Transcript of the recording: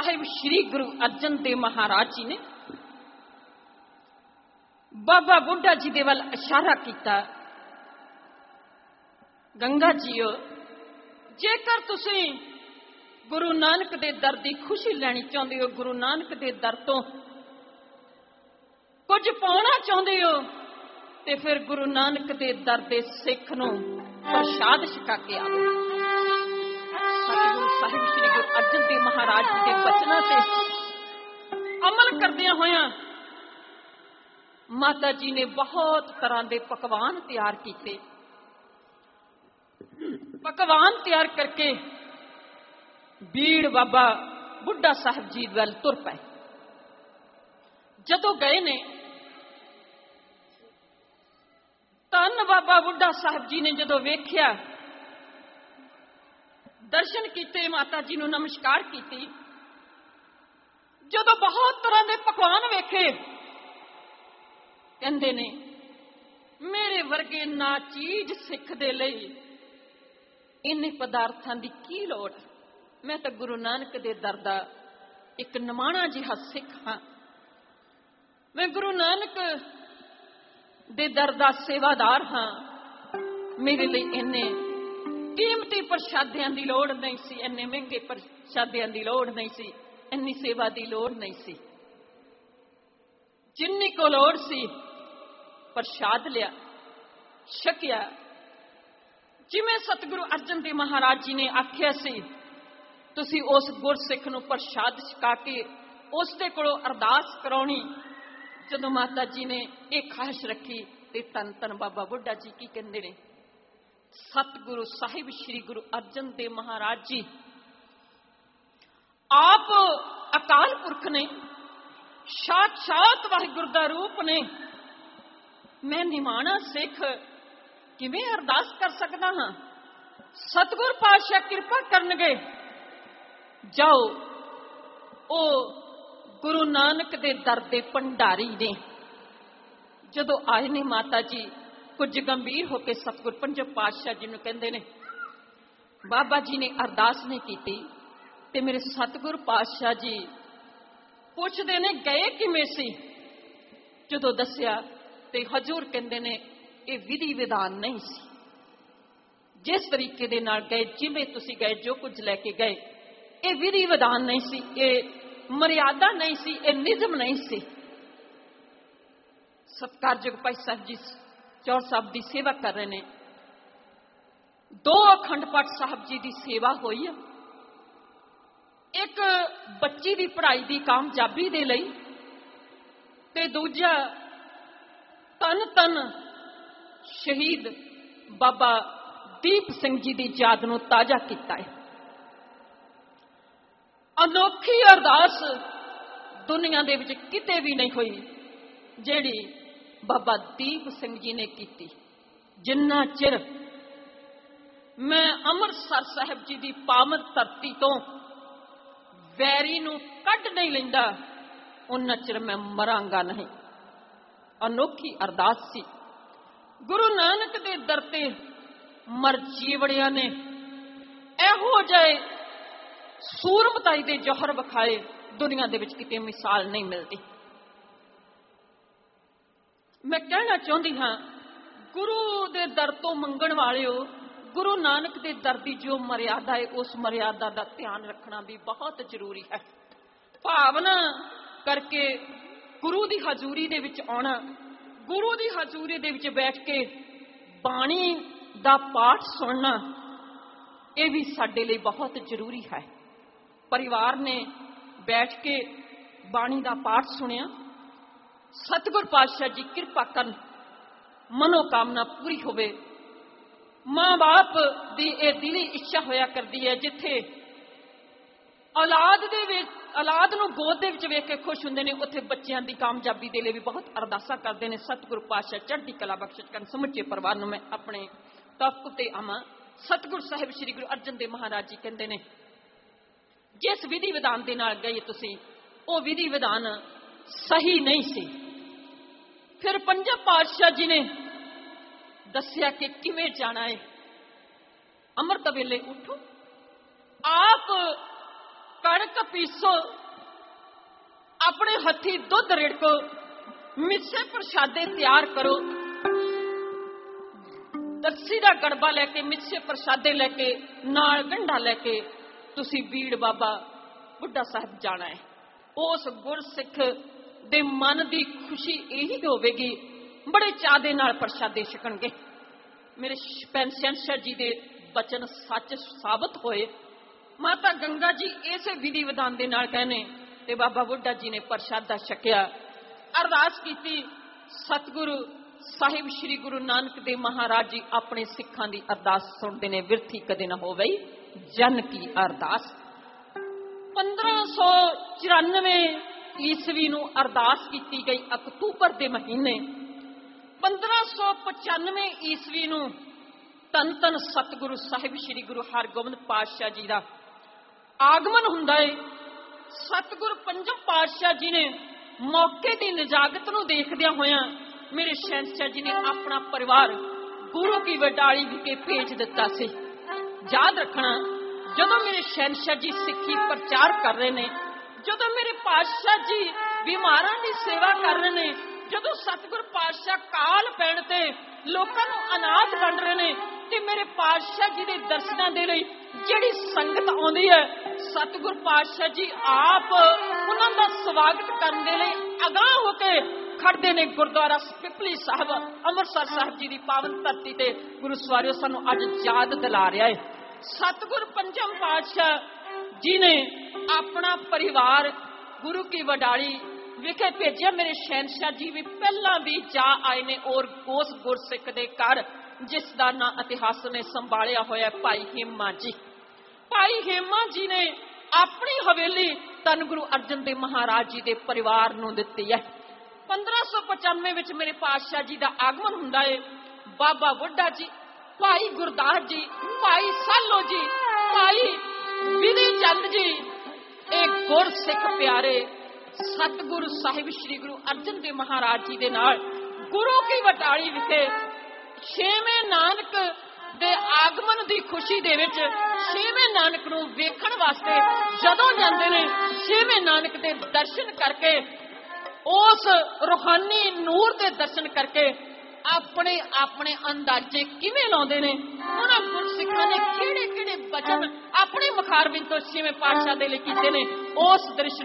साहिब श्री गुरु अर्जन देव महाराज जी ने बाबा बुढ़ा जी दे वल इशारा किया, गंगा जीओ, जेकर तुसी गुरु नानक दे दर दी खुशी लैनी चाहते हो, गुरु नानक दे दर तो कुछ पाना चाहते हो, ते फिर गुरु नानक दे दर दे सिख नूं प्रसाद छका के आओ। सतगुरु साहिब श्री गुरु अर्जन देव महाराज जी के बचनों से अमल करदियां होया माता जी ने बहुत तरह के पकवान तैयार किए। पकवान तैयार करके बीड़ बाबा बुढ़ा साहब जी वल तुर पे। जदों गए ने धन बाबा बुढ़ा साहब जी ने जदों वेख्या, दर्शन किए, माता जी नूं नमस्कार की, जदों बहुत तरह के पकवान वेखे, कहंदे ने मेरे वर्गे ना चीज सिख दे लई इन्ने पदार्थां दी की लोड़, मैं तो गुरु नानक दे दर दा एक नमाणा जिहा सिख हाँ, मैं गुरु नानक दे दर दा सेवादार हाँ, मेरे लिए इन्ने कीमती प्रशादियां दी लोड़ नहीं सी, इन्ने महंगे प्रशादियां दी लोड़ नहीं सी, इन्नी सेवा दी लोड़ नहीं सी, जिन्नी को लोड़ सी प्रसाद लिया, छकिया। जिवें सतगुरु अर्जन देव महाराज जी ने आख्या सी, तुसी उस गुरसिख नूं प्रसाद छका के उस दे कोलों अरदास कराउणी। जदों माता जी ने एक ख्वाहिश रखी ते धन धन बाबा बुढ़ा जी की कहंदे ने, सतगुरु साहिब श्री गुरु अर्जन देव महाराज जी आप अकाल पुरख ने, साक्षात वाहिगुरू दा रूप ने, मैं निमाणा सिख किवें अरदास कर सकदा हां? सतगुर पातशाह कृपा करनगे। जाओ, ओ गुरु नानक दे दर दे भंडारी ने। जदों आए ने माता जी कुछ गंभीर होकर सतगुर पंजो पातशाह जी नूं कहंदे ने, बाबा जी ने अरदास नहीं की ते मेरे सतगुर पातशाह जी पुछदे ने गए किवें सी? जदों दस्सिया ते हजूर कहंदे ने ये विधि विधान नहीं सी, जिस तरीके दे नाल गए, जिवें तुसीं गए, जो कुछ लैके गए, ये विधि विधान नहीं सी, ये मर्यादा नहीं सी, ये निजम नहीं सी। सत्कारयोग भाई साहब जी चौर साहब की सेवा कर रहे ने, 2 अखंड पाठ साहब जी की सेवा हुई है। एक बच्ची की पढ़ाई की कामयाबी दे लई ते दूजा तन तन शहीद बाबा दीप सिंह जी की याद नूं ताजा किया है। अनोखी अरदास दुनिया दे विच किते भी नहीं हुई जिहड़ी बाबा दीप सिंह जी ने की। जिन्ना चिर मैं अमृतसर साहिब जी की पावन धरती तो वैरी नूं कढ नहीं लैंदा, उन्ना चिर मैं मरांगा नहीं। अनोखी अरदास सी। गुरु नानक दे दर ते मर जीवड़िया ने इहो जिहे सूरमताई दे जौहर विखाए दुनिया दे विच किते मिसाल नहीं मिलती। मैं कहना चाहती हाँ, गुरु दे दर तो मंगण वालिओ, गुरु नानक दे दर दी जो मर्यादा है, उस मर्यादा का ध्यान रखना भी बहुत जरूरी है। भावना करके गुरु की हजूरी दे विच आउणा, गुरु की हजूरी दे विच बैठ के बाणी दा पाठ सुनना, ये भी साडे लिए बहुत जरूरी है। परिवार ने बैठ के बाणी दा पाठ सुनिया, सतगुर पातशाह जी कृपा करन, मनोकामना पूरी होवे। मां बाप दी ए दिली इच्छा होया करदी है, जिथे औलाद नूं गोद दे विच वेख के खुश हुंदे ने, उत्थे बच्चियां दी कामयाबी दे लई भी बहुत अरदासां करदे ने। सतगुर पातशाह चढ़दी कला बख्शिश करन। समुचे परिवार नूं मैं अपने तक ते आवां। सतगुर साहिब श्री गुरु अर्जन देव महाराज जी कहंदे ने, जिस विधि विधान दे नाल गए तुसीं, वो विधि विधान सही नहीं सी। फिर पंजा पातशाह जी ने दस्सिया कि किवें जाना है। अमृत वेले उठो, आप कणक ਪੀਸੋ, ਆਪਣੇ ਹੱਥੀ ਦੁੱਧ ਰਿੜਕੋ, ਮਿੱਸੇ ਪ੍ਰਸ਼ਾਦੇ ਤਿਆਰ ਕਰੋ। ਲੱਸੀ ਦਾ ਗੜਬਾ ਲੈ ਕੇ, ਮਿੱਸੇ ਪ੍ਰਸ਼ਾਦੇ ਲੈ ਕੇ, ਨਾਲ ਗੰਢਾ ਲੈ ਕੇ ਤੁਸੀਂ ਬੀੜ ਬਾਬਾ ਬੁੱਢਾ ਸਾਹਿਬ ਜਾਣਾ ਹੈ। ਉਸ ਗੁਰਸਿੱਖ ਦੇ ਮਨ ਦੀ ਖੁਸ਼ੀ ਇਹੀ ਹੋਵੇਗੀ, ਬੜੇ ਚਾਅ ਦੇ ਨਾਲ ਪ੍ਰਸ਼ਾਦੇ ਛਕਣਗੇ। ਮੇਰੇ ਸ਼ਹਿਨशाह ਜੀ ਦੇ ਬਚਨ ਸੱਚ ਸਾਬਤ ਹੋਏ। ਮਾਤਾ ਗੰਗਾ ਜੀ ਇਸੇ ਵਿਧੀ ਵਿਧਾਨ ਦੇ ਨਾਲ ਕਹਿੰਦੇ ਤੇ ਬਾਬਾ ਬੁੱਢਾ ਜੀ ਨੇ ਪ੍ਰਸ਼ਾਦਾ ਛਕਿਆ, ਅਰਦਾਸ ਕੀਤੀ। ਸਤਿਗੁਰੂ ਸਾਹਿਬ ਸ੍ਰੀ ਗੁਰੂ ਨਾਨਕ ਦੇਵ ਮਹਾਰਾਜ ਜੀ ਆਪਣੇ ਸਿੱਖਾਂ ਦੀ ਅਰਦਾਸ ਸੁਣਦੇ ਨੇ, ਬਿਰਥੀ ਕਦੇ ਨਾ ਹੋਵੇ ਜਨ ਕੀ ਅਰਦਾਸ। 1594 ਈਸਵੀ ਨੂੰ ਅਰਦਾਸ ਕੀਤੀ ਗਈ ਅਕਤੂਬਰ ਦੇ ਮਹੀਨੇ। 1595 ਈਸਵੀ ਨੂੰ ਧੰਨ ਧੰਨ ਸਤਿਗੁਰੂ ਸਾਹਿਬ ਸ੍ਰੀ ਗੁਰੂ ਹਰਗੋਬਿੰਦ ਪਾਤਸ਼ਾਹ ਜੀ ਦਾ ਆਗਮਨ ਹੁੰਦਾ ਹੈ। ਸਤਿਗੁਰੂ ਪੰਜਮ ਪਾਤਸ਼ਾਹ ਜੀ ਨੇ ਮੌਕੇ ਦੀ ਨਿਜਾਗਤ ਨੂੰ ਦੇਖਦਿਆਂ ਹੋਇਆਂ ਮੇਰੇ ਸ਼ਹਿਨशाह ਜੀ ਨੇ ਆਪਣਾ ਪਰਿਵਾਰ ਗੁਰੂ ਕੀ ਵਡਾਲੀ ਵਿਖੇ ਭੇਜ ਦਿੱਤਾ ਸੀ। ਯਾਦ ਰੱਖਣਾ, ਜਦੋਂ ਮੇਰੇ ਸ਼ਹਿਨशाह ਜੀ ਸਿੱਖੀ ਪ੍ਰਚਾਰ ਕਰ ਰਹੇ ਨੇ, ਜਦੋਂ ਮੇਰੇ ਪਾਤਸ਼ਾਹ ਜੀ ਬਿਮਾਰਾਂ ਦੀ ਸੇਵਾ ਕਰ ਰਹੇ ਨੇ, ਜਦੋਂ ਸਤਿਗੁਰ ਪਾਤਸ਼ਾਹ ਕਾਲ ਪੈਣ ਤੇ ਲੋਕਾਂ ਨੂੰ ਅਨਾਜ ਵੰਡ ਰਹੇ ਨੇ, ਤੇ ਮੇਰੇ ਪਾਤਸ਼ਾਹ ਜੀ ਦੇ ਦਰਸ਼ਨਾਂ ਦੇ ਲਈ ਜਿਹੜੀ ਸੰਗਤ ਆਉਂਦੀ ਹੈ, ਸਤਿਗੁਰ ਪਾਤਸ਼ਾਹ ਜੀ ਆਪ ਉਹਨਾਂ ਦਾ ਸਵਾਗਤ ਕਰਨ ਦੇ ਲਈ ਅਗਾਂਹ ਹੋ ਕੇ ਖੜਦੇ ਨੇ। ਗੁਰਦੁਆਰਾ ਪਿਪਲੀ ਸਾਹਿਬ ਅੰਮ੍ਰਿਤਸਰ ਸਾਹਿਬ ਜੀ ਦੀ ਪਾਵਨ ਧਰਤੀ ਤੇ ਗੁਰੂ ਸਵਾਰਿਓ ਸਾਨੂੰ ਅੱਜ ਯਾਦ ਦਿਲਾ ਰਿਹਾ ਹੈ। ਸਤਿਗੁਰ ਪੰਜਮ ਪਾਤਸ਼ਾਹ ਜੀ ਨੇ ਆਪਣਾ ਪਰਿਵਾਰ ਗੁਰੂ ਕੀ ਵਡਾਲੀ ਵਿਖੇ ਭੇਜਿਆ। ਮੇਰੇ ਸ਼ਹਿਨशाह ਜੀ ਵੀ ਪਹਿਲਾਂ ਵੀ ਜਾ ਆਏ ਨੇ ਔਰ ਉਸ ਗੁਰਸਿੱਖ ਦੇ ਘਰ ਜਿਸ ਦਾ ਨਾਂ ਇਤਿਹਾਸ ਨੇ ਸੰਭਾਲਿਆ ਹੋਇਆ, ਭਾਈ ਹੇਮਾ ਜੀ। ਭਾਈ ਹੇਮਾ ਜੀ ਨੇ ਆਪਣੀ ਹਵੇਲੀ ਧੰਨ ਗੁਰੂ ਅਰਜਨ ਦੇਵ ਮਹਾਰਾਜ ਜੀ ਦੇ ਪਰਿਵਾਰ ਨੂੰ ਦਿੱਤੀ ਹੈ। 1595 ਵਿੱਚ ਮੇਰੇ ਪਾਤਸ਼ਾਹ ਜੀ ਦਾ ਆਗਮਨ ਹੁੰਦਾ ਹੈ। ਬਾਬਾ ਬੁੱਢਾ ਜੀ, ਭਾਈ ਗੁਰਦਾਸ ਜੀ, ਭਾਈ ਸਾਲੋ ਜੀ, ਭਾਈ ਵਿਧੀ ਚੰਦ ਜੀ, ਇਹ ਗੁਰਸਿੱਖ ਪਿਆਰੇ ਸਤਿਗੁਰੂ ਸਾਹਿਬ ਸ੍ਰੀ ਗੁਰੂ ਅਰਜਨ ਦੇਵ ਮਹਾਰਾਜ ਜੀ ਦੇ ਨਾਲ ਗੁਰੂ ਕੀ ਵਡਾਲੀ ਵਿਖੇ ਛੇਵੇਂ ਨਾਨਕ ਦੇ ਆਗਮਨ ਦੀ ਖੁਸ਼ੀ ਦੇ ਵਿੱਚ ਛੇਵੇਂ ਨਾਨਕ ਨੂੰ ਵੇਖਣ ਵਾਸਤੇ ਜਦੋਂ ਜਾਂਦੇ ਨੇ, ਛੇਵੇਂ ਨਾਨਕ ਦੇ ਦਰਸ਼ਨ ਕਰਕੇ, ਉਸ ਰੂਹਾਨੀ ਨੂਰ ਦੇ ਦਰਸ਼ਨ ਕਰਕੇ ਆਪਣੇ ਆਪਣੇ ਅੰਦਾਜ਼ੇ ਕਿਵੇਂ ਲਾਉਂਦੇ ਨੇ, ਉਹਨਾਂ ਗੁਰਸਿੱਖਾਂ ਨੇ ਕਿਹੜੇ ਕਿਹੜੇ ਬਚਨ ਆਪਣੇ ਮੁਖਾਰਬਿੰਦ ਤੋਂ ਛੇਵੇਂ ਪਾਤਸ਼ਾਹ ਦੇ ਲਈ ਕੀਤੇ ਨੇ, ਉਸ ਦ੍ਰਿਸ਼